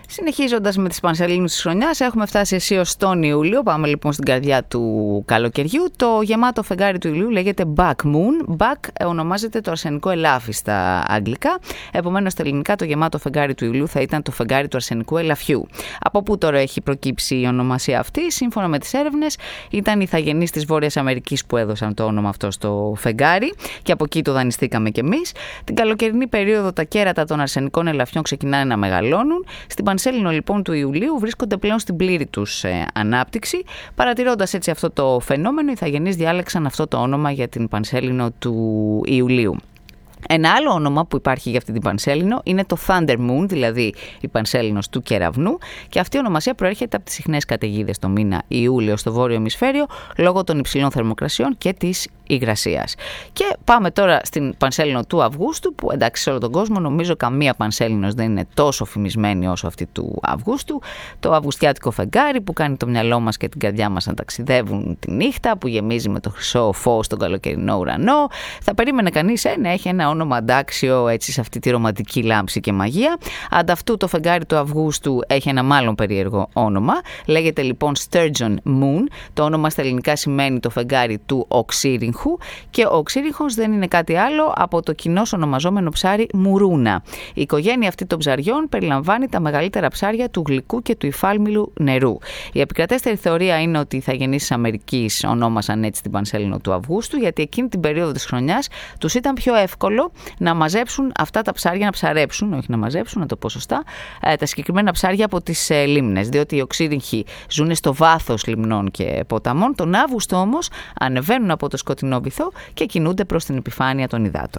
Συνεχίζοντας με τις πανσελίνους της χρονιάς, έχουμε φτάσει αισίως στον Ιούλιο. Πάμε λοιπόν στην καρδιά του καλοκαιριού. Το γεμάτο φεγγάρι του Ιουλίου λέγεται Buck Moon. Buck ονομάζεται το αρσενικό ελάφι στα αγγλικά. Επομένως, στα ελληνικά το γεμάτο φεγγάρι του Ιουλίου θα ήταν το φεγγάρι του αρσενικού ελαφιού. Από πού τώρα έχει προκύψει η ονομασία αυτή? Σύμφωνα με τις έρευνες, ήταν οι ηθαγενείς της Βόρειας Αμερικής που έδωσαν το όνομα αυτό στο φεγγάρι και από εκεί το δανειστήκαμε κι εμείς. Την καλοκαιρινή περίοδο τα κέρατα των αρσενικών ελαφιών ξεκινάνε να μεγαλώνουν. Στην πανσέλινο λοιπόν του Ιουλίου βρίσκονται πλέον στην πλήρη τους ανάπτυξη. Παρατηρώντας έτσι αυτό το φαινόμενο, οι ηθαγενείς διάλεξαν αυτό το όνομα για την πανσέλινο του Ιουλίου. Ένα άλλο όνομα που υπάρχει για αυτή την πανσέλινο είναι το Thunder Moon, δηλαδή η πανσέλινος του κεραυνού, και αυτή η ονομασία προέρχεται από τις συχνές καταιγίδες το μήνα Ιούλιο στο βόρειο ημισφαίριο λόγω των υψηλών θερμοκρασιών και της υγρασίας. Και πάμε τώρα στην πανσέλινο του Αυγούστου, που εντάξει, σε όλο τον κόσμο νομίζω καμία πανσέλινος δεν είναι τόσο φημισμένη όσο αυτή του Αυγούστου. Το αυγουστιάτικο φεγγάρι που κάνει το μυαλό μας και την καρδιά μας να ταξιδεύουν τη νύχτα, που γεμίζει με το χρυσό φως στον καλοκαιρινό ουρανό. Θα περίμενε κανείς να έχει ένα όνομα αντάξιο έτσι σε αυτή τη ρομαντική λάμψη και μαγεία. Ανταυτού το φεγγάρι του Αυγούστου έχει ένα μάλλον περίεργο όνομα. Λέγεται λοιπόν Sturgeon Moon. Το όνομα στα ελληνικά σημαίνει το φεγγάρι του οξύριγχου, και ο οξύριγχος δεν είναι κάτι άλλο από το κοινώς ονομαζόμενο ψάρι μουρούνα. Η οικογένεια αυτή των ψαριών περιλαμβάνει τα μεγαλύτερα ψάρια του γλυκού και του υφάλμηλου νερού. Η επικρατέστερη θεωρία είναι ότι οι ηθαγενείς της Αμερικής ονόμασαν έτσι την πανσέλινο του Αυγούστου, γιατί εκείνη την περίοδο της χρονιάς τους ήταν πιο εύκολο να μαζέψουν αυτά τα ψάρια, να ψαρέψουν, όχι να μαζέψουν, να το πω σωστά, τα συγκεκριμένα ψάρια από τις λίμνες, διότι οι οξύριγχοι ζουν στο βάθος λιμνών και ποταμών. Τον Αύγουστο όμως ανεβαίνουν από το σκοτεινό βυθό και κινούνται προς την επιφάνεια των υδάτων.